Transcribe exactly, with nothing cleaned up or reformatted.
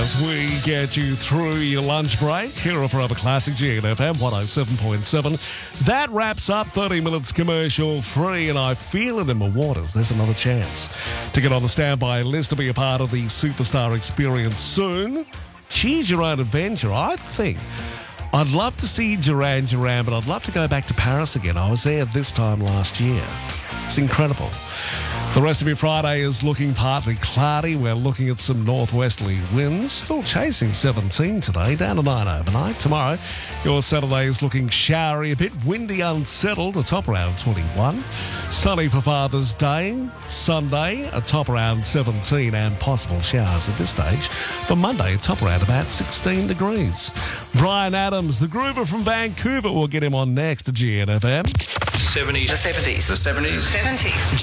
as we get you through your lunch break here on Forever Classic G N F M one oh seven point seven. That wraps up thirty minutes commercial free, and I feel it in my waters. There's another chance to get on the standby list to be a part of the Superstar experience soon. Choose your own adventure. I think I'd love to see Duran Duran, but I'd love to go back to Paris again. I was there this time last year. It's incredible. The rest of your Friday is looking partly cloudy. We're looking at some northwesterly winds. Still chasing seventeen today, down to nine overnight. Tomorrow, your Saturday is looking showery, a bit windy, unsettled, a top around twenty-one. Sunny for Father's Day. Sunday, a top around seventeen, and possible showers at this stage. For Monday, a top around about sixteen degrees. Brian Adams, the groover from Vancouver, we'll get him on next to G N F M. seventies. The seventies. The seventies. seventies.